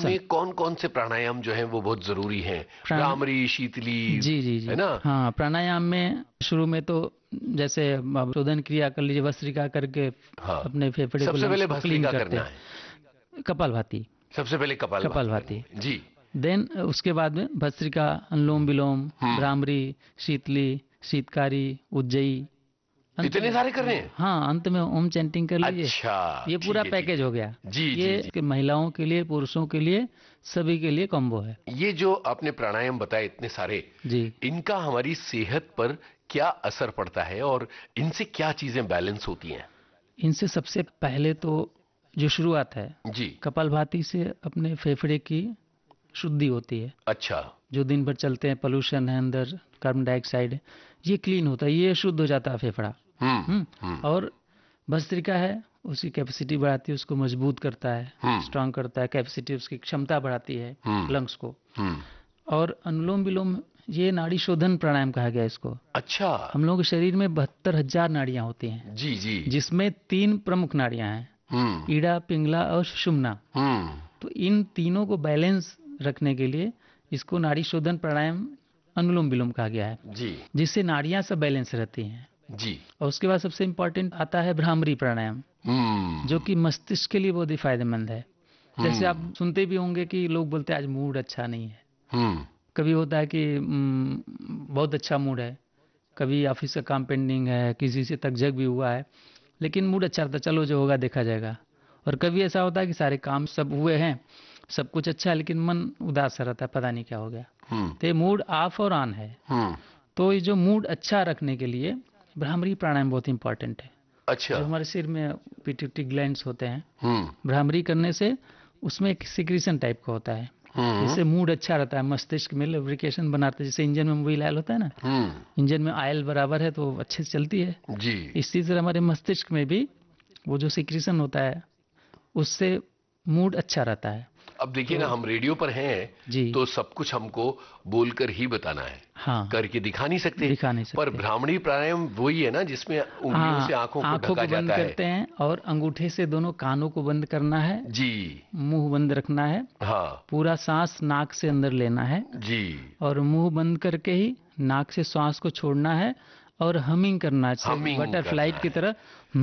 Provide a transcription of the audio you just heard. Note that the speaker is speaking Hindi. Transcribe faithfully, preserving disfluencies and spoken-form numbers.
इसमें कौन कौन से प्राणायाम जो हैं वो बहुत जरूरी हैं? भ्रामरी, शीतली, जी जी जी है ना? हाँ, प्राणायाम में शुरू में तो जैसे शोधन क्रिया कर लीजिए, भस्त्रिका करके हाँ, अपने फेफड़े को, सबसे पहले लंग्स को क्लीन भस्त्रिका करते करना हैं। है। कपालभाति, सबसे पहले कपालभाति करनी कपालभाति है जी। देन उसके बाद में भस्त्रिका, अनुलोम विलोम, हम्म। भ्रामरी, शीतली, शीतकारी, उज्जयी, अंत इतने में सारे कर रहे हैं? हाँ, अंत में ओम चैंटिंग कर लीजिए। अच्छा, ये पूरा ठीक है, ठीक पैकेज है। हो गया। जी जी ये जी। महिलाओं के लिए, पुरुषों के लिए, सभी के लिए कॉम्बो है। ये जो आपने प्राणायाम बताए इतने सारे, जी, इनका हमारी सेहत पर क्या असर पड़ता है और इनसे क्या चीजें बैलेंस होती हैं? इनसे सबसे पहले तो जो शुरुआत है, जी। कपालभाति से अपने फेफड़े की शुद्धि होती है। अच्छा। जो दिन भर चलते हैं, पोल्यूशन है अंदर, कार्बन डाइऑक्साइड है, ये क्लीन होता है, ये शुद्ध हो जाता है फेफड़ा। हम्म हम्म हम्म और भस्त्रिका है, उसकी कैपेसिटी बढ़ाती है, उसको मजबूत करता है, हम्म स्ट्रांग करता है, कैपेसिटी, उसकी क्षमता बढ़ाती है हम्म लंग्स को। हम्म और अनुलोम विलोम, ये नाड़ी शोधन प्राणायाम कहा गया इसको। अच्छा। हम लोगों के शरीर में बहत्तर हजार नाड़ियां होती हैं, जी जी। जिसमें तीन प्रमुख नाड़ियां हैं, हम्म ईड़ा, पिंगला और सुषुम्ना। हम्म तो इन तीनों को बैलेंस रखने के लिए इसको नाड़ी शोधन प्राणायाम, अनुलोम विलोम कहा गया है, जी जिससे नाड़ियां सब बैलेंस रहती हैं। जी। और उसके बाद सबसे इम्पोर्टेंट आता है भ्रामरी प्राणायाम, हम्म जो कि मस्तिष्क के लिए बहुत ही फायदेमंद है। जैसे आप हम्म सुनते भी होंगे कि लोग बोलते हैं आज मूड अच्छा नहीं है। हम्म कभी होता है कि हम्म, बहुत अच्छा मूड है, कभी ऑफिस का काम पेंडिंग है, किसी से तकझक भी हुआ है, लेकिन मूड अच्छा रहता है, चलो जो होगा देखा जाएगा। और कभी ऐसा होता है कि सारे काम सब हुए हैं, सब कुछ अच्छा है, लेकिन मन उदास सा रहता है, पता नहीं क्या हो गया। हम्म तो ये मूड ऑफ और ऑन है। हम्म तो ये जो मूड अच्छा रखने के लिए भ्रामरी प्राणायाम बहुत इंपॉर्टेंट है। अच्छा। जो हमारे सिर में पिट्यूटरी ग्लैंड्स होते हैं, हम्म भ्रामरी करने से उसमें एक सिक्रीशन टाइप का होता है, हम्म जिससे मूड अच्छा रहता है, मस्तिष्क में लुब्रिकेशन बनाता है। जैसे इंजन में मोबिल ऑयल होता है ना, हम्म इंजन में ऑयल बराबर है तो अच्छे से चलती है। जी। इसी तरह हमारे मस्तिष्क में भी वो जो सिक्रीशन होता है, उससे मूड अच्छा रहता है। अब देखिए ना, तो हम रेडियो पर हैं जी तो सब कुछ हमको बोलकर ही बताना है, हाँ, करके दिखा नहीं सकते। दिखा नहीं पर सकते। भ्रामरी प्राणायाम वही है ना जिसमें उंगलियों हाँ, से आंखों को आंखों ढका को बंद जाता है? करते हैं और अंगूठे से दोनों कानों को बंद करना है, जी। मुंह बंद रखना है, हाँ पूरा सांस नाक से अंदर लेना है जी। और मुंह बंद करके ही नाक से श्वास को छोड़ना है और हमिंग करना है, हमिंग बटरफ्लाई करना की है। तरह।